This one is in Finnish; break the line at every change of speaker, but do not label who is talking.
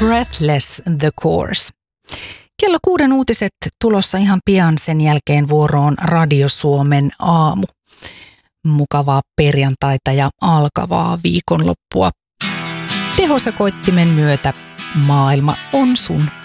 Breathless the Course. Kello 6 uutiset tulossa ihan pian, sen jälkeen vuoroon Radio Suomen aamu. Mukavaa perjantaita ja alkavaa viikonloppua. Tehosekoittimen myötä maailma on sun.